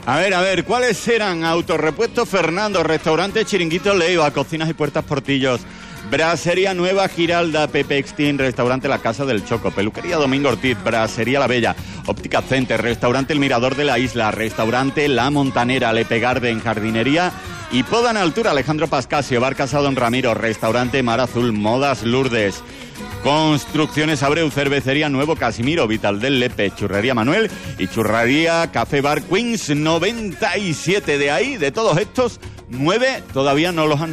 A ver, ¿cuáles eran? Autorepuesto Fernando, restaurante Chiringuito Leiva, cocinas y puertas Portillos, Brasería Nueva Giralda, Pepe Extin, restaurante La Casa del Choco, peluquería Domingo Ortiz, Brasería La Bella, Óptica Center, restaurante El Mirador de la Isla, restaurante La Montanera, Lepe Garden, jardinería y Poda en Altura, Alejandro Pascasio, Bar Casa Don Ramiro, restaurante Mar Azul, Modas Lourdes, Construcciones Abreu, cervecería Nuevo Casimiro, Vital del Lepe, Churrería Manuel y Churrería Café Bar Queens 97. De ahí, de todos estos, 9 todavía no los han